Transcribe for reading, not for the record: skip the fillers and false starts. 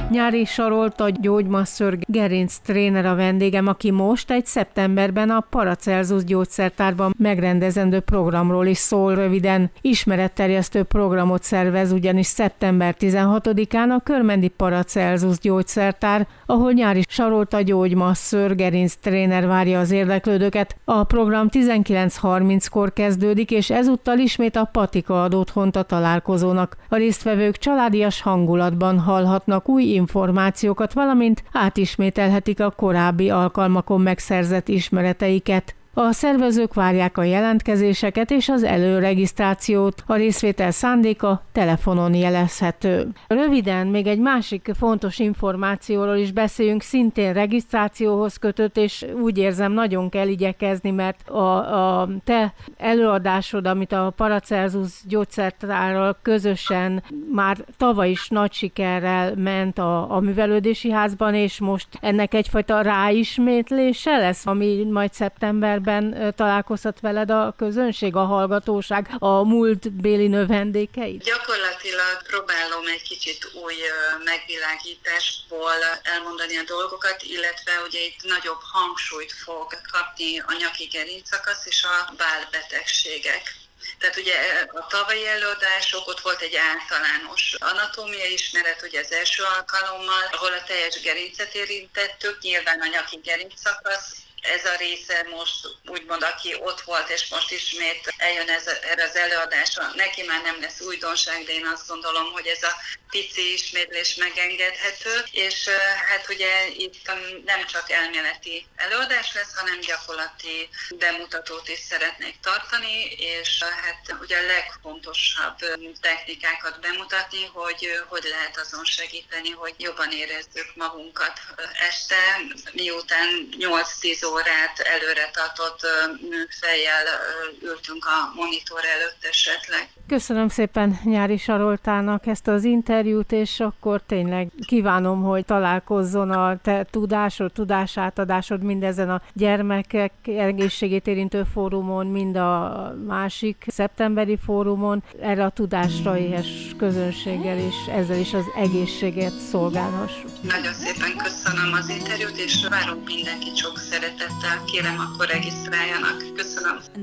Nyári Sarolta gyógymasször gerinc tréner a vendégem, aki most egy szeptemberben a Paracelsus gyógyszertárban megrendezendő programról is szól röviden. Ismeretterjesztő programot szervez ugyanis szeptember 16-án a Körmendi Paracelsus gyógyszertár, ahol Nyári Sarolta gyógymasször gerinc tréner várja az érdeklődőket. A program 19:30-kor kezdődik, és ezúttal ismét a patika ad otthont a találkozónak. A résztvevők családias hangulatban hallhatnak új információkat, valamint átismételhetik a korábbi alkalmakon megszerzett ismereteiket. A szervezők várják a jelentkezéseket és az előregisztrációt, a részvétel szándéka telefonon jelezhető. Röviden még egy másik fontos információról is beszéljünk, szintén regisztrációhoz kötött, és úgy érzem, nagyon kell igyekezni, mert a te előadásod, amit a Paracelsus gyógyszertárral közösen már tavaly is nagy sikerrel ment a művelődési házban, és most ennek egyfajta ráismétlése lesz, ami majd szeptemberben találkozhat veled a közönség, a hallgatóság, a múltbéli növendékei? Gyakorlatilag próbálom egy kicsit új megvilágításból elmondani a dolgokat, illetve ugye itt nagyobb hangsúlyt fog kapni a nyaki gerincszakasz és a válbetegségek. Tehát ugye a tavalyi előadások, ott volt egy általános anatómiai ismeret, ugye az első alkalommal, ahol a teljes gerincet érintettük, nyilván a nyaki gerincszakasz. Ez a része most úgymond, aki ott volt, és most ismét eljön erre az előadásra, neki már nem lesz újdonság, de én azt gondolom, hogy ez a pici ismétlés megengedhető, és hát ugye itt nem csak elméleti előadás lesz, hanem gyakorlati bemutatót is szeretnék tartani, és hát ugye a legfontosabb technikákat bemutatni, hogy lehet azon segíteni, hogy jobban érezzük magunkat este, miután 8-10 órát előre tartott fejjel ültünk a monitor előtt esetleg. Köszönöm szépen Nyári Saroltának ezt az interjút, és akkor tényleg kívánom, hogy találkozzon a te tudásátadásod mindezen a gyermekek egészségét érintő fórumon, mind a másik szeptemberi fórumon, erre a tudásra éhes közönséggel, és ezzel is az egészséget szolgálhassuk. Nagyon szépen köszönöm az interjút, és várunk mindenkit sok szeretettel. Kérem, akkor regisztráljanak. Köszönöm.